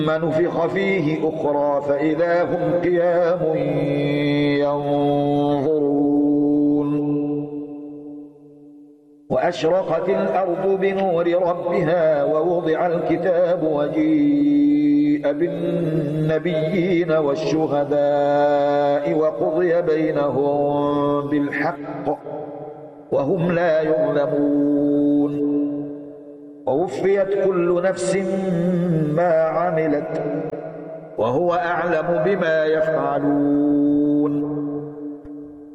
نفخ فيه أخرى فإذا هم قيام ينظرون وأشرقت الأرض بنور ربها ووضع الكتاب وجيء بالنبيين والشهداء وقضي بينهم بالحق وهم لا يظلمون ووفيت كل نفس ما عملت وهو أعلم بما يفعلون